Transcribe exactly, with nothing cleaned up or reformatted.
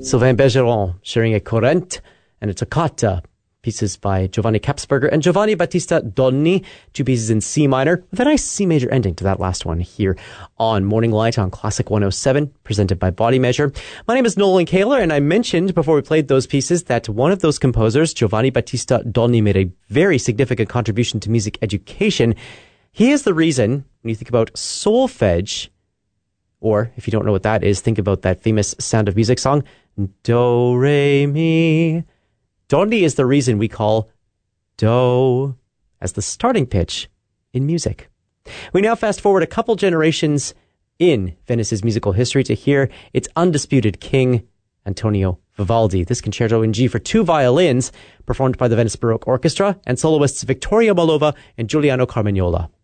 Sylvain Bergeron sharing a corrente and a toccata, pieces by Giovanni Kapsberger and Giovanni Battista Donni, two pieces in C minor, with a nice C major ending to that last one here on Morning Light on Classic one oh seven, presented by Body Measure. My name is Nolan Kaler, and I mentioned before we played those pieces that one of those composers, Giovanni Battista Donni, made a very significant contribution to music education. He is the reason, when you think about solfege, or if you don't know what that is, think about that famous Sound of Music song, Do, Re, Mi. Donni is the reason we call Do as the starting pitch in music. We now fast forward a couple generations in Venice's musical history to hear its undisputed king, Antonio Vivaldi. This concerto in G for two violins, performed by the Venice Baroque Orchestra and soloists Vittorio Malova and Giuliano Carmagnola.